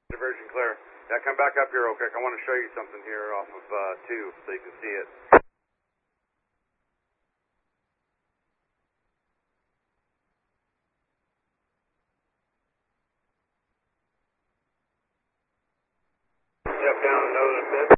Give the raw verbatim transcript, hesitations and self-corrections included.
Diversion clear. Yeah, come back up here real quick. I want to show you something here off of uh, two so you can see it. Step down and nose and pit.